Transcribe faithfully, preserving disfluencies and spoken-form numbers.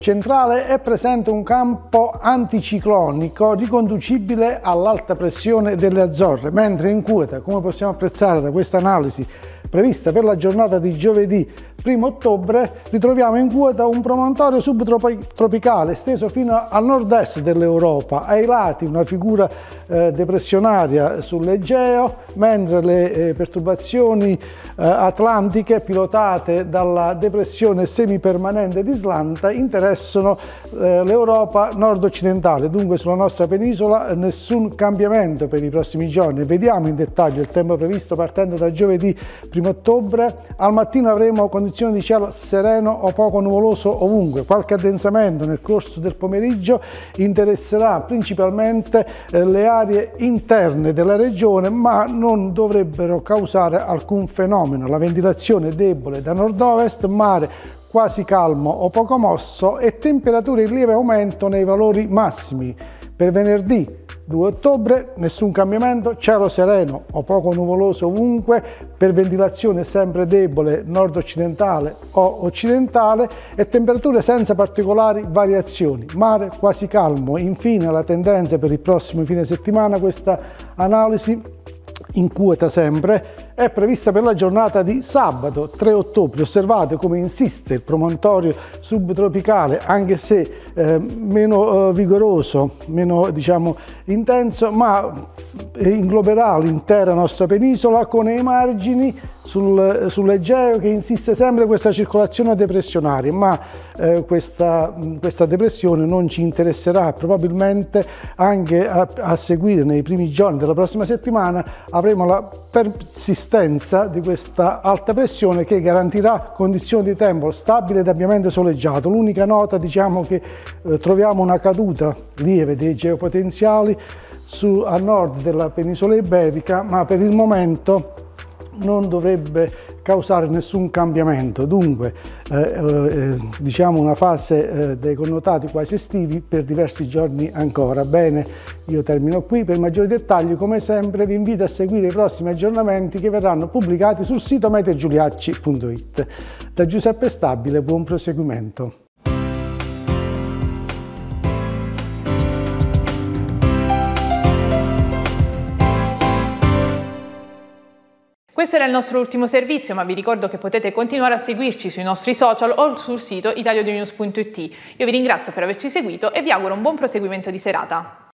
Centrale è presente un campo anticiclonico riconducibile all'alta pressione delle Azzorre, mentre in quota, come possiamo apprezzare da questa analisi prevista per la giornata di giovedì primo ottobre, ritroviamo in quota un promontorio subtropicale esteso fino al nord-est dell'Europa, ai lati una figura eh, depressionaria sull'Egeo, mentre le eh, perturbazioni eh, atlantiche pilotate dalla depressione semipermanente di Islanda interessano eh, l'Europa nord-occidentale. Dunque sulla nostra penisola nessun cambiamento per i prossimi giorni. Vediamo in dettaglio il tempo previsto partendo da giovedì primo ottobre. Al mattino avremo condizioni di cielo sereno o poco nuvoloso ovunque. Qualche addensamento nel corso del pomeriggio interesserà principalmente eh, le aree interne della regione, ma non dovrebbero causare alcun fenomeno. La ventilazione è debole da nord-ovest, mare quasi calmo o poco mosso e temperature in lieve aumento nei valori massimi. Per venerdì due ottobre nessun cambiamento, cielo sereno o poco nuvoloso ovunque, per ventilazione sempre debole nord-occidentale o occidentale e temperature senza particolari variazioni, mare quasi calmo. Infine la tendenza per il prossimo fine settimana, questa analisi in quota sempre, è prevista per la giornata di sabato tre ottobre. Osservate come insiste il promontorio subtropicale, anche se eh, meno eh, vigoroso, meno diciamo intenso, ma ingloberà l'intera nostra penisola con i margini sul, sull'Egeo, che insiste sempre questa circolazione depressionaria, ma eh, questa, questa depressione non ci interesserà. Probabilmente anche a, a seguire nei primi giorni della prossima settimana avremo la persistenza di questa alta pressione che garantirà condizioni di tempo stabile ed ampiamente soleggiato. L'unica nota, diciamo, che eh, troviamo una caduta lieve dei geopotenziali su, a nord della penisola iberica, ma per il momento non dovrebbe causare nessun cambiamento. Dunque eh, eh, diciamo una fase eh, dei connotati quasi estivi per diversi giorni ancora. Bene, io termino qui. Per maggiori dettagli, come sempre, vi invito a seguire i prossimi aggiornamenti che verranno pubblicati sul sito meteogiuliacci punto it. Da Giuseppe Stabile, buon proseguimento. Questo era il nostro ultimo servizio, ma vi ricordo che potete continuare a seguirci sui nostri social o sul sito italionews punto it. Io vi ringrazio per averci seguito e vi auguro un buon proseguimento di serata.